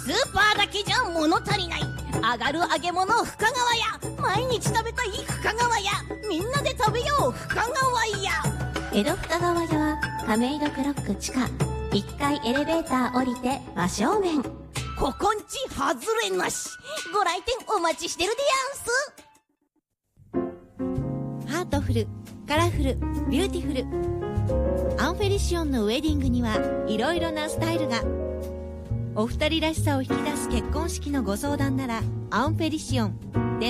スーパーだけじゃ物足りない。上がる揚げ物深川屋、毎日食べたい深川屋、みんなで食べよう深川屋。 江戸深川屋は亀戸クロック地下1階エレベーター降りて真正面。 ここんち外れなし。ご来店お待ちしてるでやんす。 ハートフル、カラフル、ビューティフル。アンフェリシオンのウェディングにはいろいろなスタイルが。お二人らしさを引き出す結婚式のご相談ならアンフェリシオン。